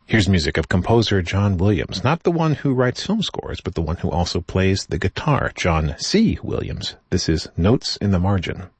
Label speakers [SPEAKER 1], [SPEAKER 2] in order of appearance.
[SPEAKER 1] Here's music of composer John Williams, not the one who writes film scores, but the one who also plays the guitar, John C. Williams. This is Notes in the Margin.